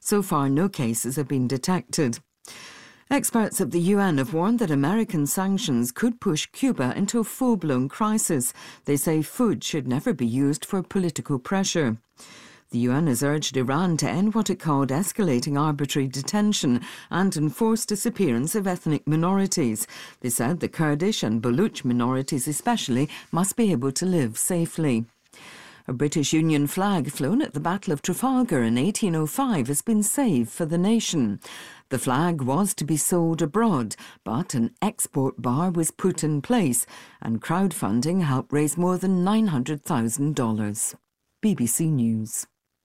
So far, no cases have been detected. Experts at the UN have warned that American sanctions could push Cuba into a full-blown crisis. They say food should never be used for political pressure. The UN has urged Iran to end what it called escalating arbitrary detention and enforced disappearance of ethnic minorities. They said the Kurdish and Baluch minorities especially must be able to live safely. A British Union flag flown at the Battle of Trafalgar in 1805 has been saved for the nation. The flag was to be sold abroad, but an export bar was put in place and crowdfunding helped raise more than $900,000. BBC News.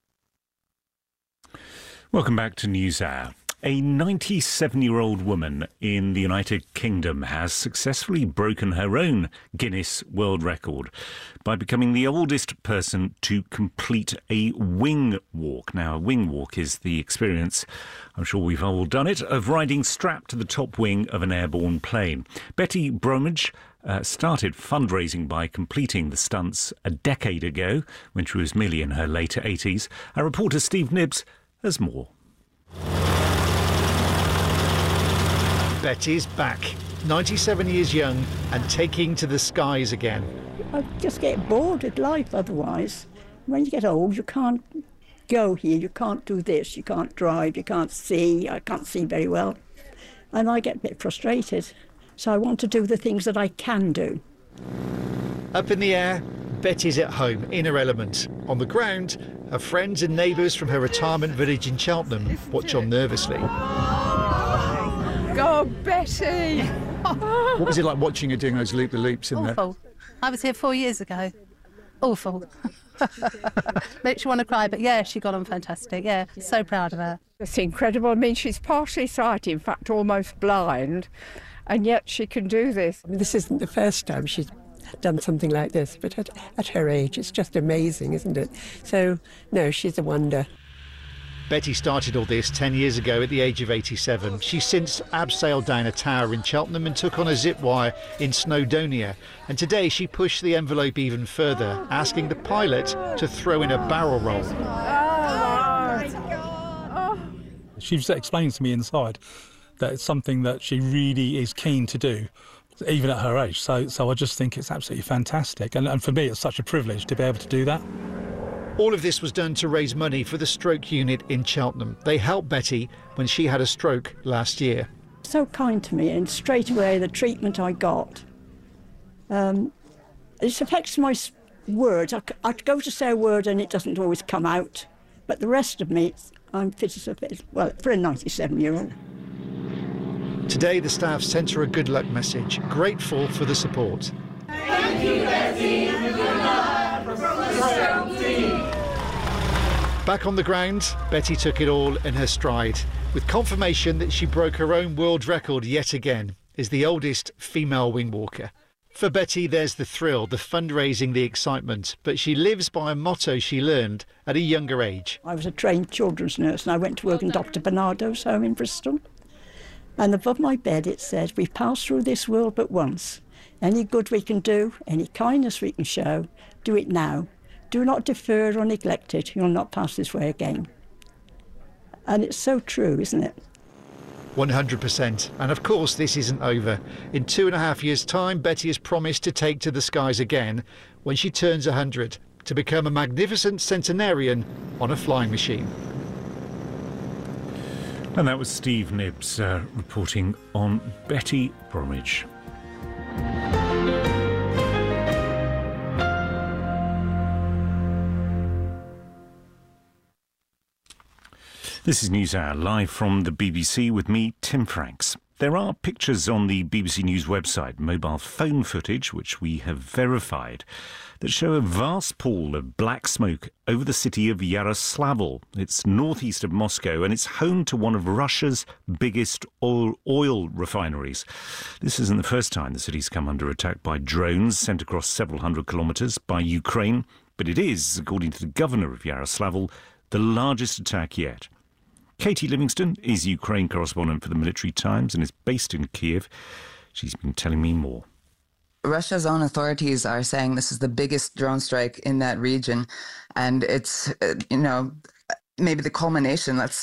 Welcome back to NewsHour. A 97-year-old woman in the United Kingdom has successfully broken her own Guinness World Record by becoming the oldest person to complete a wing walk. Now, a wing walk is the experience, I'm sure we've all done it, of riding strapped to the top wing of an airborne plane. Betty Bromwich started fundraising by completing the stunts a decade ago, when she was merely in her later 80s. Our reporter Steve Nibbs has more. Betty's back, 97 years young and taking to the skies again. I just get bored of life otherwise. When you get old, you can't go here, you can't do this, you can't drive, you can't see. I can't see very well. And I get a bit frustrated. So I want to do the things that I can do. Up in the air, Betty's at home, in her element. On the ground, her friends and neighbours from her retirement village in Cheltenham watch on nervously. Go, Betty! What was it like watching her doing those loop-the-loops in there? Awful. I was here 4 years ago. Awful. Makes you want to cry, but yeah, she got on fantastic. Yeah, so proud of her. It's incredible. I mean, she's partially sighted, in fact, almost blind, and yet she can do this. I mean, this isn't the first time she's done something like this, but at her age, it's just amazing, isn't it? So, no, she's a wonder. Betty started all this 10 years ago at the age of 87. She's since abseiled down a tower in Cheltenham and took on a zip wire in Snowdonia. And today she pushed the envelope even further, asking the pilot to throw in a barrel roll. She was explaining to me inside that it's something that she really is keen to do, even at her age. So I just think it's absolutely fantastic. And for me, it's such a privilege to be able to do that. All of this was done to raise money for the stroke unit in Cheltenham. They helped Betty when she had a stroke last year. So kind to me, and straight away the treatment I got. It affects my words. I go to say a word and it doesn't always come out. But the rest of me, I'm fit as a fiddle. Well, for a 97-year-old. Today the staff sent her a good luck message, grateful for the support. Thank you, Betty. Good luck from the stroke team. Back on the ground, Betty took it all in her stride, with confirmation that she broke her own world record yet again, as the oldest female wing walker. For Betty, there's the thrill, the fundraising, the excitement, but she lives by a motto she learned at a younger age. I was a trained children's nurse and I went to work in Dr. Bernardo's home in Bristol. And above my bed it said, "We've passed through this world but once. Any good we can do, any kindness we can show, do it now. Do not defer or neglect it. You'll not pass this way again." And it's so true, isn't it? 100%. And of course, this isn't over. In 2.5 years' time, Betty has promised to take to the skies again when she turns 100, to become a magnificent centenarian on a flying machine. And that was Steve Nibbs reporting on Betty Bromwich. This is NewsHour, live from the BBC with me, Tim Franks. There are pictures on the BBC News website, mobile phone footage, which we have verified, that show a vast pool of black smoke over the city of Yaroslavl. It's northeast of Moscow and it's home to one of Russia's biggest oil refineries. This isn't the first time the city's come under attack by drones sent across several hundred kilometres by Ukraine, but it is, according to the governor of Yaroslavl, the largest attack yet. Katie Livingston is Ukraine correspondent for the Military Times and is based in Kiev. She's been telling me more. Russia's own authorities are saying this is the biggest drone strike in that region, and it's, maybe the culmination, let's